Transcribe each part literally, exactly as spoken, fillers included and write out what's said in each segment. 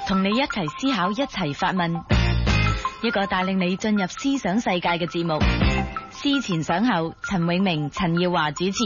同你一齊思考，一齊發問，一個帶領你進入思想世界嘅節目。思前想後，陳永明、陳耀華主持。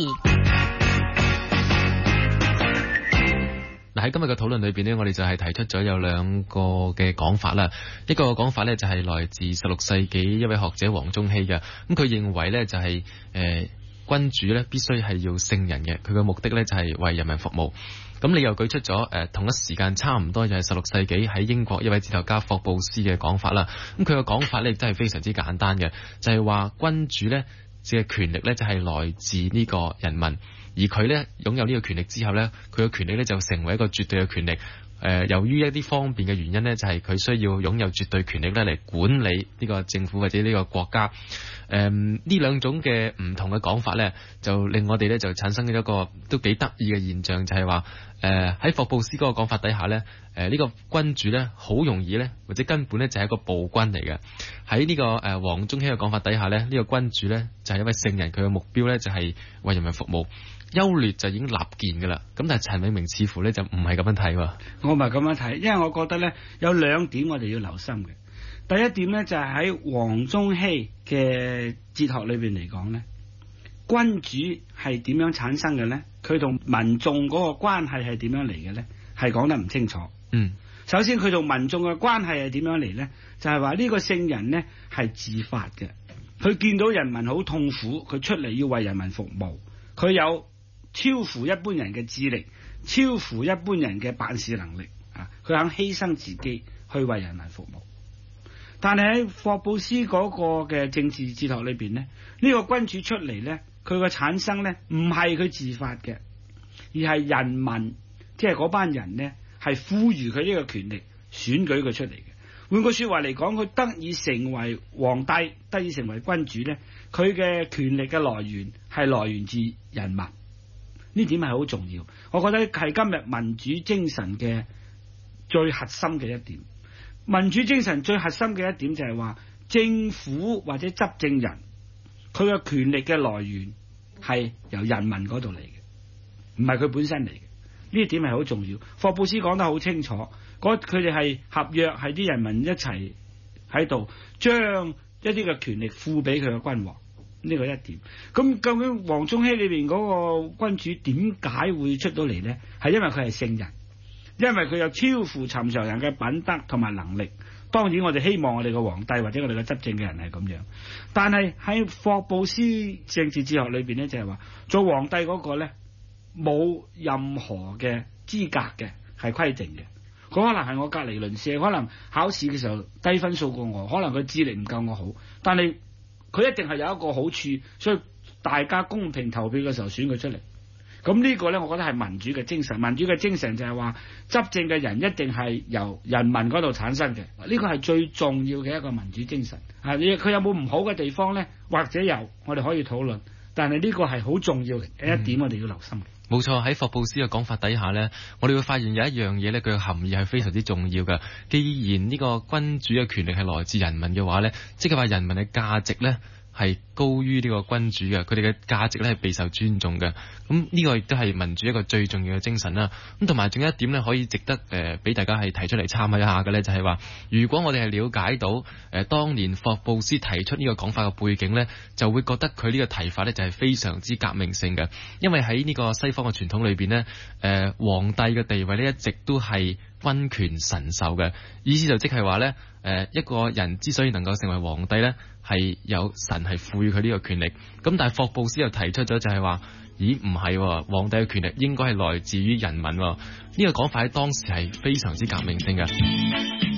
喺今日嘅討論裏邊呢，我哋就係提出咗有兩個嘅講法啦。一個講法呢，就係來自十六世紀一位學者黃宗羲嘅，咁佢認為呢，就係、是、誒、呃、君主呢必須係要聖人嘅，佢嘅目的呢，就係為人民服務。咁你又舉出咗誒、呃、同一時間差唔多就係十六世紀喺英國一位哲學家霍布斯嘅講法啦。咁佢嘅講法呢，亦都係非常之簡單嘅，就係、是、話君主呢嘅權力呢，就係來自呢個人民。而佢咧擁有呢個權力之後咧，佢嘅權力咧就成為一個絕對嘅權力。誒、呃，由於一啲方便嘅原因咧，就係、是、佢需要擁有絕對權力咧嚟管理呢個政府或者呢個國家。誒、呃，呢兩種嘅唔同嘅講法咧，就令我哋咧就產生咗一個都幾得意嘅現象，就係話誒喺霍布斯嗰個講法底下咧，誒、呃、呢、這個君主咧好容易咧或者根本咧就係一個暴君嚟嘅。喺呢、這個誒黃宗羲嘅講法底下咧，呢、這個君主咧就係、是、一位聖人，佢嘅目標咧就係、是、為人民服務。優劣就已經立見㗎啦，咁但係陳永明似乎咧就唔係咁樣睇喎。 我唔係咁樣睇，因為我覺得咧有兩點我哋要留心嘅。第一點咧就係喺黃宗羲嘅哲學裏邊嚟講咧，君主係點樣產生嘅咧？佢同民眾嗰個關係係點樣嚟嘅咧？係講得唔清楚。嗯，首先佢同民眾嘅關係係點樣嚟咧？就係話呢個聖人咧係自發嘅，佢見到人民好痛苦，佢出嚟要為人民服務，佢有超乎一般人嘅智力，超乎一般人嘅辦事能力啊！佢肯犧牲自己去為人民服務。但係喺霍布斯嗰個嘅政治哲學裏邊咧，呢、這個君主出嚟咧，佢個產生咧唔係佢自發嘅，而係人民，即係嗰班人咧係賦予佢呢個權力，選舉佢出嚟嘅。換句說話嚟講，佢得以成為皇帝，得以成為君主咧，佢嘅權力嘅來源係來源自人民。呢點係好重要，我覺得係今日民主精神嘅最核心嘅一點。民主精神最核心嘅一點就係話，政府或者執政人佢嘅權力嘅來源係由人民嗰度嚟嘅，唔係佢本身嚟嘅。呢一點係好重要。霍布斯講得好清楚，佢哋係合約，係啲人民一齊喺度將一啲嘅權力賦俾佢嘅君王。呢個一點，咁究竟黃宗羲裏邊嗰個君主點解會出到嚟呢？係因為佢係聖人，因為佢有超乎尋常人嘅品德同埋能力。當然我哋希望我哋嘅皇帝或者我哋嘅執政嘅人係咁樣，但係喺霍布斯政治哲學裏邊呢，就係話做皇帝嗰個呢，冇任何嘅資格嘅係規定嘅。佢可能係我隔籬鄰舍，可能考試嘅時候低分數過我，可能佢智力唔夠我好，但係佢一定係有一個好處，所以大家公平投票嘅時候選佢出嚟。咁呢個呢，我覺得係民主嘅精神。民主嘅精神就係話執政嘅人一定係由人民嗰度產生嘅，呢個係最重要嘅一個民主精神。啊，佢有冇唔好嘅地方呢？或者有，我哋可以討論。但係呢個係好重要嘅一點，我哋要留心。 冇錯，喺霍布斯嘅講法底下呢，我哋會發現有一樣嘢呢，佢嘅含義係非常之重要嘅。既然呢個君主嘅權力係來自人民嘅話呢，即係話人民嘅價值呢係高於呢個君主嘅，佢哋嘅價值咧係備受尊重嘅。咁呢個亦都係民主一個最重要嘅精神啦。咁同埋仲有一點咧，可以值得誒俾、呃、大家係提出嚟參考一下嘅咧，就係、是、話，如果我哋係了解到誒、呃、當年霍布斯提出呢個講法嘅背景咧，就會覺得佢呢個提法咧就係非常之革命性嘅。因為喺呢個西方嘅傳統裏邊咧，誒、呃、皇帝嘅地位咧一直都係君權神授嘅，意思就即係話咧，誒、呃、一個人之所以能夠成為皇帝咧，係有神係賦予佢呢個權力。咁但係霍布斯又提出咗就係話，咦唔係，皇帝嘅權力應該係來自於人民。呢、這個講法喺當時係非常之革命性嘅。